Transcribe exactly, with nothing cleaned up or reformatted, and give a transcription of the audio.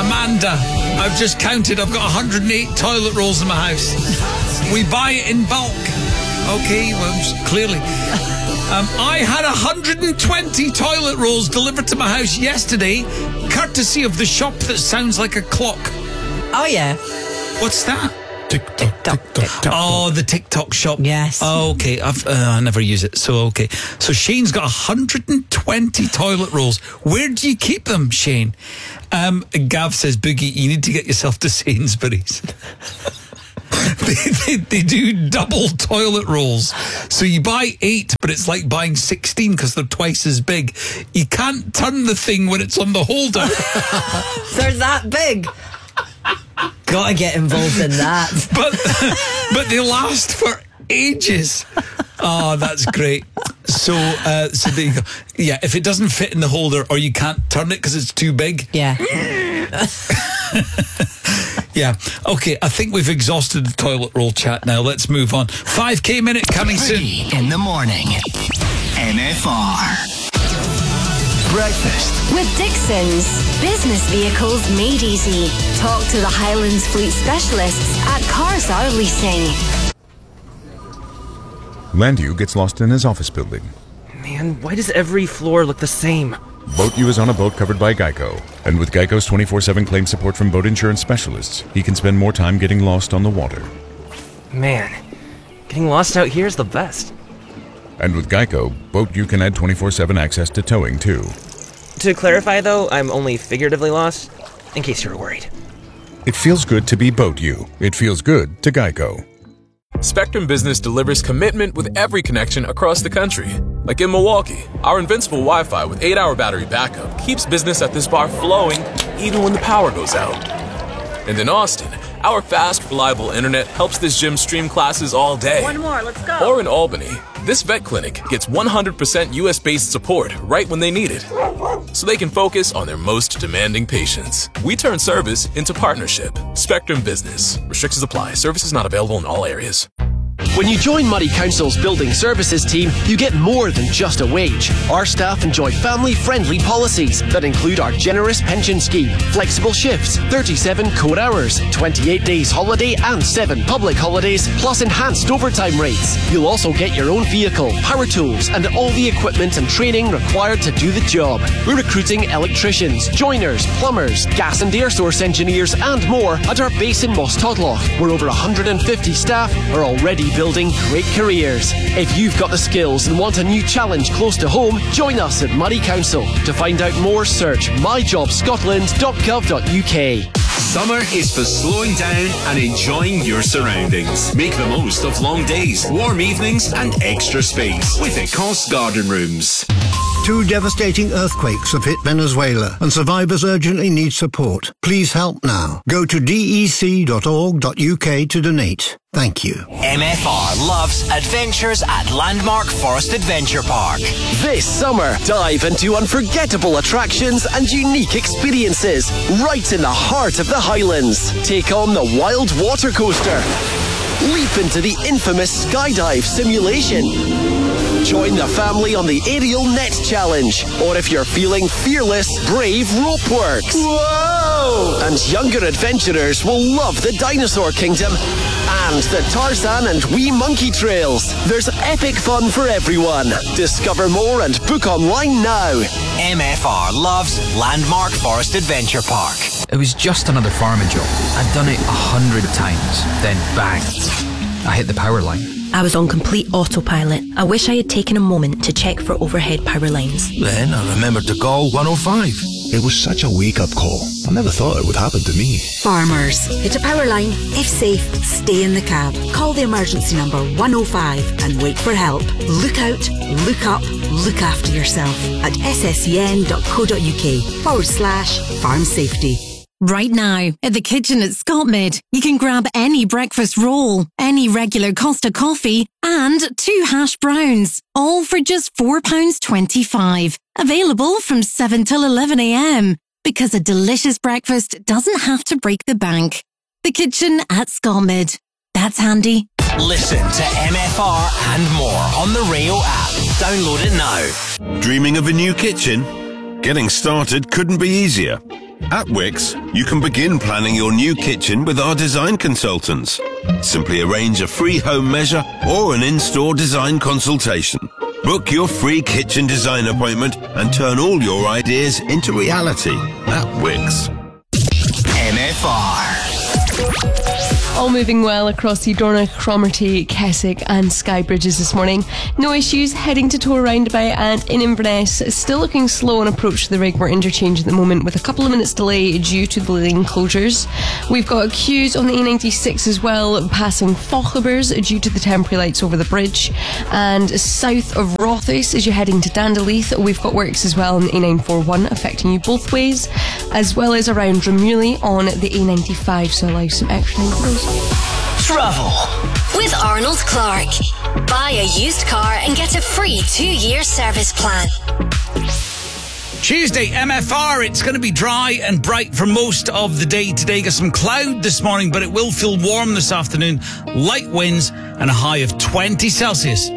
Amanda, I've just counted. I've got one hundred eight toilet rolls in my house. We buy it in bulk. Okay, well, clearly. Um, I had one hundred twenty toilet rolls delivered to my house yesterday, courtesy of the shop that sounds like a clock. Oh, yeah. What's that? TikTok, TikTok, TikTok. Oh, the TikTok shop. Yes. Oh, okay. I've, uh, I never use it. So, okay. So, Shane's got one hundred twenty toilet rolls. Where do you keep them, Shane? Um, Gav says, Boogie, you need to get yourself to Sainsbury's. they, they, they do double toilet rolls. So, you buy eight, but it's like buying sixteen because they're twice as big. You can't turn the thing when it's on the holder. They're that big. Gotta get involved in that. But but they last for ages. Oh, that's great. So, uh, so there you go. Yeah, if it doesn't fit in the holder or you can't turn it because it's too big. Yeah. Yeah. Okay, I think we've exhausted the toilet roll chat now. Let's move on. five K minute coming soon. In the morning. M F R. Breakfast with Dixon's. Business vehicles made easy. Talk to the Highlands Fleet specialists at Cars Are Leasing. Landu gets lost in his office building. Man, why does every floor look the same? Boat U is on a boat covered by Geico. And with Geico's twenty-four seven claim support from boat insurance specialists, he can spend more time getting lost on the water. Man, getting lost out here is the best. And with Geico, Boat U can add twenty-four seven access to towing, too. To clarify, though, I'm only figuratively lost, in case you were worried. It feels good to be Boat U. It feels good to Geico. Spectrum Business delivers commitment with every connection across the country. Like in Milwaukee, our invincible Wi-Fi with eight hour battery backup keeps business at this bar flowing even when the power goes out. And in Austin, our fast, reliable internet helps this gym stream classes all day. One more, let's go. Or in Albany, this vet clinic gets one hundred percent U S-based support right when they need it, so they can focus on their most demanding patients. We turn service into partnership. Spectrum Business. Restrictions apply. Services not available in all areas. When you join Murray Council's Building Services team, you get more than just a wage. Our staff enjoy family-friendly policies that include our generous pension scheme, flexible shifts, thirty-seven core hours, twenty-eight days holiday and seven public holidays, plus enhanced overtime rates. You'll also get your own vehicle, power tools, and all the equipment and training required to do the job. We're recruiting electricians, joiners, plumbers, gas and air source engineers, and more at our base in Moss Todloch, where over one hundred fifty staff are already building great careers. If you've got the skills and want a new challenge close to home, join us at Murray Council. To find out more, search my job scotland dot gov dot U K. Summer is for slowing down and enjoying your surroundings. Make the most of long days, warm evenings, and extra space with Ecosse Garden Rooms. Two devastating earthquakes have hit Venezuela and survivors urgently need support. Please help now. Go to D E C dot org dot U K to donate. Thank you. M F R loves adventures at Landmark Forest Adventure Park. This summer, dive into unforgettable attractions and unique experiences right in the heart of the Highlands. Take on the Wild Water Coaster. Leap into the infamous skydive simulation. Join the family on the Aerial Net Challenge. Or if you're feeling fearless, brave Ropeworks. Whoa! And younger adventurers will love the Dinosaur Kingdom and the Tarzan and Wee Monkey Trails. There's epic fun for everyone. Discover more and book online now. M F R loves Landmark Forest Adventure Park. It was just another farming job. I'd done it a hundred times. Then bang, I hit the power line. I was on complete autopilot. I wish I had taken a moment to check for overhead power lines. Then I remembered to call one oh five. It was such a wake-up call. I never thought it would happen to me. Farmers, hit a power line. If safe, stay in the cab. Call the emergency number one oh five and wait for help. Look out, look up, look after yourself at sscn dot co dot uk forward slash farm safety. Right now, at the kitchen at Scotmid, you can grab any breakfast roll, any regular Costa coffee, and two hash browns, all for just four pounds twenty-five. Available from seven till eleven a m, because a delicious breakfast doesn't have to break the bank. The kitchen at Scotmid. That's handy. Listen to M F R and more on the Rayo app. Download it now. Dreaming of a new kitchen? Getting started couldn't be easier. At Wix, you can begin planning your new kitchen with our design consultants. Simply arrange a free home measure or an in-store design consultation. Book your free kitchen design appointment and turn all your ideas into reality at Wix. M F R. All moving well across the Dornoch, Cromarty, Keswick and Skye bridges this morning. No issues heading to Tor Roundabout and in Inverness. Still looking slow on approach to the Rigmore interchange at the moment with a couple of minutes delay due to the lane closures. We've got queues on the A ninety-six as well, passing Fochabers due to the temporary lights over the bridge. And south of Rothes as you're heading to Dandaleith, we've got works as well on the A nine forty-one affecting you both ways, as well as around Drumuley on the A ninety-five, so allow some extra inflows. Travel with Arnold Clark. Buy a used car and get a free two-year service plan. Tuesday, M F R, it's going to be dry and bright for most of the day today. Got some cloud this morning, but it will feel warm this afternoon. Light winds and a high of twenty Celsius.